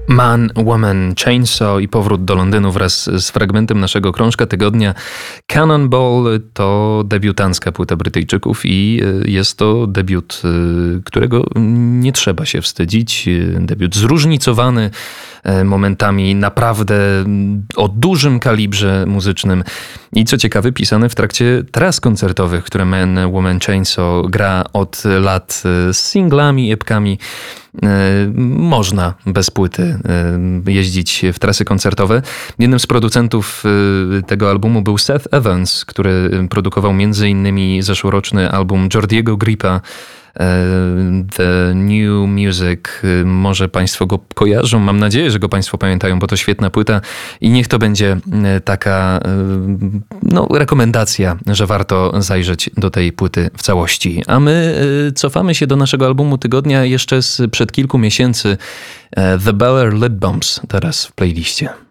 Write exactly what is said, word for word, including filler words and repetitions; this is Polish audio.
Man, Woman, Chainsaw i powrót do Londynu wraz z fragmentem naszego krążka tygodnia. Cannonball to debiutancka płyta Brytyjczyków i jest to debiut, którego nie trzeba się wstydzić. Debiut zróżnicowany, momentami naprawdę o dużym kalibrze muzycznym i co ciekawe pisany w trakcie tras koncertowych, które Man, Woman, Chainsaw gra od lat z singlami, epkami. Można bez płyty jeździć w trasy koncertowe. Jednym z producentów tego albumu był Seth Evans, który produkował między innymi zeszłoroczny album Jordiego Gripa The New Music. Może Państwo go kojarzą, mam nadzieję, że go Państwo pamiętają, bo to świetna płyta i niech to będzie taka no, rekomendacja, że warto zajrzeć do tej płyty w całości. A my cofamy się do naszego albumu tygodnia jeszcze sprzed kilku miesięcy. The Beller Lip Bombs teraz w playliście.